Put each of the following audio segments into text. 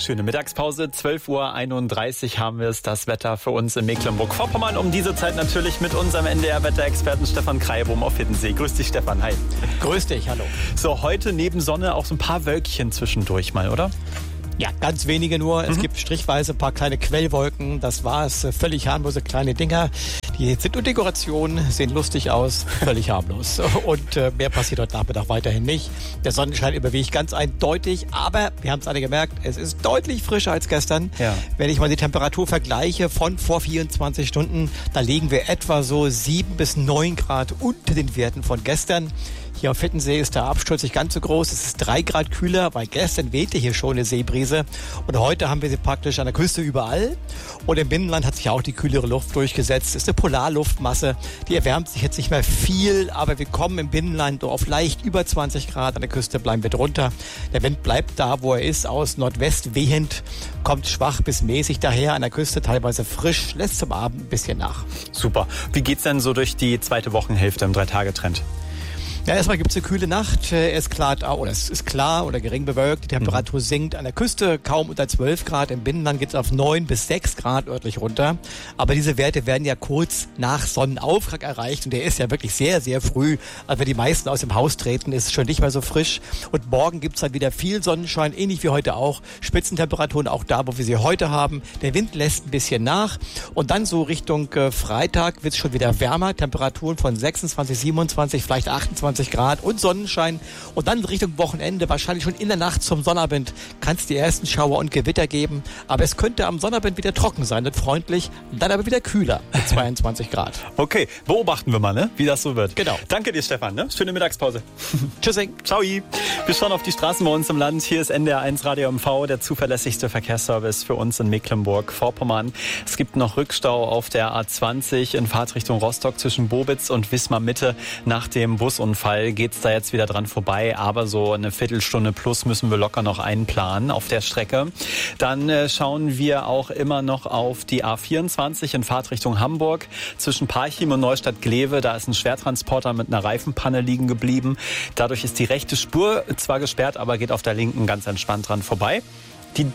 Schöne Mittagspause, 12:31 Uhr haben wir es, das Wetter für uns in Mecklenburg-Vorpommern. Um diese Zeit natürlich mit unserem NDR-Wetterexperten Stefan Kreibum auf Hiddensee. Grüß dich, Stefan, hi. Grüß dich, hallo. So, heute neben Sonne auch so ein paar Wölkchen zwischendurch mal, oder? Ja, ganz wenige nur. Es gibt strichweise ein paar kleine Quellwolken. Das war's. Völlig harmlose kleine Dinger. Die sind nur Dekoration, sehen lustig aus, völlig harmlos. Und mehr passiert heute Nachmittag weiterhin nicht. Der Sonnenschein überwiegt ganz eindeutig, aber wir haben es alle gemerkt, es ist deutlich frischer als gestern. Ja. Wenn ich mal die Temperatur vergleiche von vor 24 Stunden, da liegen wir etwa so 7 bis 9 Grad unter den Werten von gestern. Hier auf Hiddensee ist der Absturz nicht ganz so groß. Es ist 3 Grad kühler, weil gestern wehte hier schon eine Seebrise. Und heute haben wir sie praktisch an der Küste überall. Und im Binnenland hat sich auch die kühlere Luft durchgesetzt. Es ist eine Polarluftmasse. Die erwärmt sich jetzt nicht mehr viel, aber wir kommen im Binnenland auf leicht über 20 Grad. An der Küste bleiben wir drunter. Der Wind bleibt da, wo er ist, aus Nordwest wehend, kommt schwach bis mäßig daher. An der Küste teilweise frisch, lässt zum Abend ein bisschen nach. Super. Wie geht's denn so durch die zweite Wochenhälfte im 3-Tage-Trend? Ja, erstmal gibt's eine kühle Nacht. Es ist klar oder gering bewölkt. Die Temperatur sinkt an der Küste kaum unter 12 Grad. Im Binnenland geht's auf 9 bis 6 Grad örtlich runter. Aber diese Werte werden ja kurz nach Sonnenaufgang erreicht. Und der ist ja wirklich sehr, sehr früh. Also wenn die meisten aus dem Haus treten, ist es schon nicht mehr so frisch. Und morgen gibt's dann wieder viel Sonnenschein, ähnlich wie heute auch. Spitzentemperaturen auch da, wo wir sie heute haben. Der Wind lässt ein bisschen nach. Und dann so Richtung Freitag wird's schon wieder wärmer. Temperaturen von 26, 27, vielleicht 28 Grad und Sonnenschein. Und dann Richtung Wochenende, wahrscheinlich schon in der Nacht zum Sonnabend, kann es die ersten Schauer und Gewitter geben. Aber es könnte am Sonnabend wieder trocken sein und freundlich, dann aber wieder kühler mit 22 Grad. Okay, beobachten wir mal, wie das so wird. Genau. Danke dir, Stefan. Schöne Mittagspause. Tschüssing. Ciao. Wir schauen auf die Straßen bei uns im Land. Hier ist NDR1 Radio MV, der zuverlässigste Verkehrsservice für uns in Mecklenburg-Vorpommern. Es gibt noch Rückstau auf der A20 in Fahrtrichtung Rostock zwischen Bobitz und Wismar Mitte. Nach dem Busunfall geht's da jetzt wieder dran vorbei, aber so eine Viertelstunde plus müssen wir locker noch einplanen auf der Strecke. Dann schauen wir auch immer noch auf die A24 in Fahrtrichtung Hamburg zwischen Parchim und Neustadt-Glewe. Da ist ein Schwertransporter mit einer Reifenpanne liegen geblieben. Dadurch ist die rechte Spur zwar gesperrt, aber geht auf der linken ganz entspannt dran vorbei. Die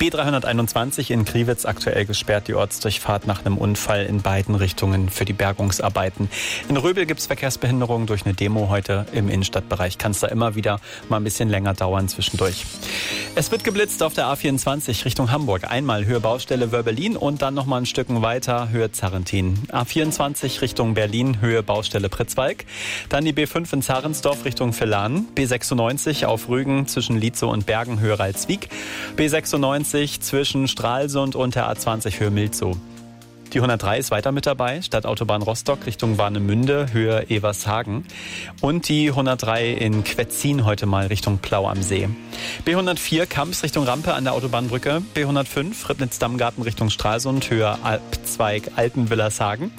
B321 in Kriwitz aktuell gesperrt, die Ortsdurchfahrt nach einem Unfall in beiden Richtungen für die Bergungsarbeiten. In Röbel gibt es Verkehrsbehinderung durch eine Demo heute im Innenstadtbereich. Kann es da immer wieder mal ein bisschen länger dauern zwischendurch. Es wird geblitzt auf der A24 Richtung Hamburg. Einmal Höhe Baustelle Wörbelin und dann nochmal ein Stück weiter Höhe Zarrentin. A24 Richtung Berlin, Höhe Baustelle Pritzwalk. Dann die B5 in Zarensdorf Richtung Villaren. B96 auf Rügen zwischen Lietzow und Bergen, Höhe Ralswiek. B96 zwischen Stralsund und der A20 Höhe Milzow. Die 103 ist weiter mit dabei, Stadtautobahn Rostock Richtung Warnemünde, Höhe Evershagen. Und die 103 in Quetzin heute mal Richtung Plau am See. B104 Kamps Richtung Rampe an der Autobahnbrücke. B105 Ribnitz-Dammgarten Richtung Stralsund, Höhe Alpzweig Altenwillershagen.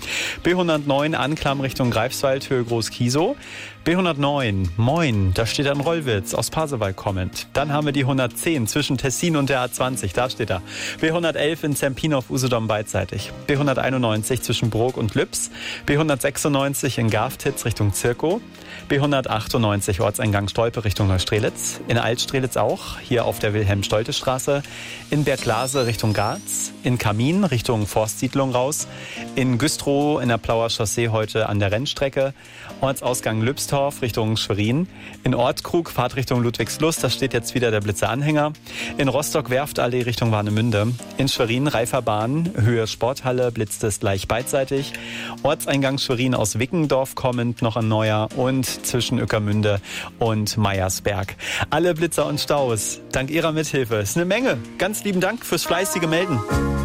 B109 Anklam Richtung Greifswald, Höhe Groß-Kiesow. B109, Moin, da steht ein Rollwitz aus Pasewalk kommend. Dann haben wir die 110 zwischen Tessin und der A20, da steht er. B111 in Zempin auf Usedom beidseitig. B191 zwischen Brok und Lübs. B196 in Garftitz Richtung Zirkow. B198 Ortseingang Stolpe Richtung Neustrelitz. In Altstrelitz auch, hier auf der Wilhelm-Stolte-Straße. In Berglase Richtung Garz. In Kamin Richtung Forstsiedlung raus. In Güstrow in der Plauer Chaussee heute an der Rennstrecke. Ortsausgang Lübstorf Richtung Schwerin. In Ortkrug Fahrtrichtung Ludwigslust, da steht jetzt wieder der Blitzeranhänger. In Rostock Werftallee Richtung Warnemünde. In Schwerin Reiferbahn, Höhe Sporthalle, blitzt es gleich beidseitig. Ortseingang Schwerin aus Wickendorf kommend noch ein neuer und zwischen Ueckermünde und Meiersberg. Alle Blitzer und Staus, dank Ihrer Mithilfe. Ist eine Menge. Ganz lieben Dank fürs fleißige Melden.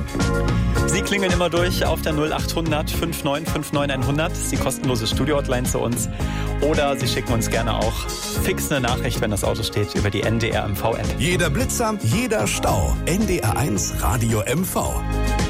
Sie klingeln immer durch auf der 0800 5959 100. Das ist die kostenlose Studio-Hotline zu uns. Oder Sie schicken uns gerne auch fix eine Nachricht, wenn das Auto steht, über die NDR MV-App. Jeder Blitzer, jeder Stau. NDR1 Radio MV.